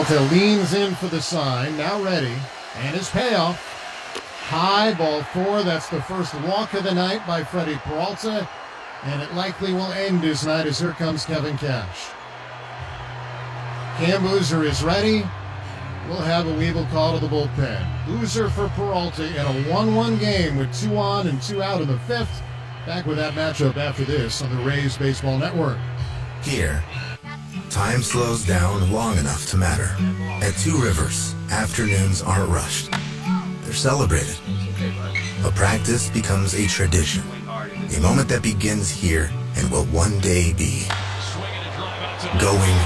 Peralta leans in for the sign, now ready, and his payoff. High, ball 4. That's the first walk of the night by Freddie Peralta, and it likely will end his night as here comes Kevin Cash. Cam Boozer is ready. We'll have a Weeble call to the bullpen. Boozer for Peralta in a 1-1 game with 2 on and 2 out in the 5th. Back with that matchup after this on the Rays Baseball Network. Here, time slows down long enough to matter. At Two Rivers, afternoons aren't rushed. They're celebrated. A practice becomes a tradition. A moment that begins here and will one day be going,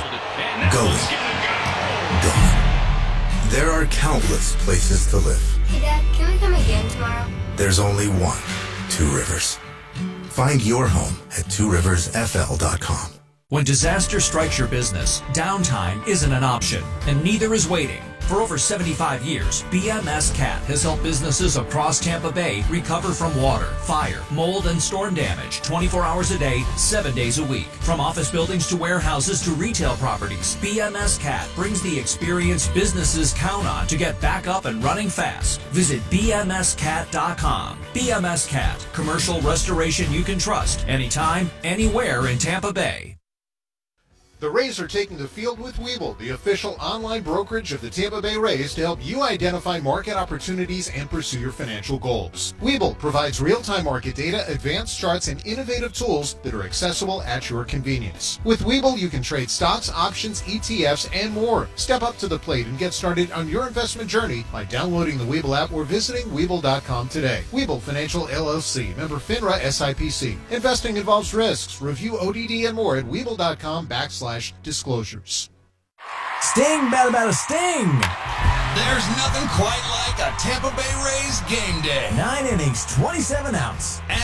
gone. There are countless places to live. Hey, Dad, can we come again tomorrow? There's only one Two Rivers. Find your home at tworiversfl.com. When disaster strikes your business, downtime isn't an option, and neither is waiting. For over 75 years, BMS CAT has helped businesses across Tampa Bay recover from water, fire, mold, and storm damage 24 hours a day, 7 days a week. From office buildings to warehouses to retail properties, BMS CAT brings the experience businesses count on to get back up and running fast. Visit bmscat.com. BMS CAT, commercial restoration you can trust anytime, anywhere in Tampa Bay. The Rays are taking the field with Weeble, the official online brokerage of the Tampa Bay Rays, to help you identify market opportunities and pursue your financial goals. Weeble provides real-time market data, advanced charts, and innovative tools that are accessible at your convenience. With Weeble, you can trade stocks, options, ETFs, and more. Step up to the plate and get started on your investment journey by downloading the Weeble app or visiting Weeble.com today. Weeble Financial LLC, member FINRA SIPC. Investing involves risks. Review ODD and more at Weeble.com/disclosures. Sting, bada sting! There's nothing quite like a Tampa Bay Rays game day. 9 innings, 27 outs.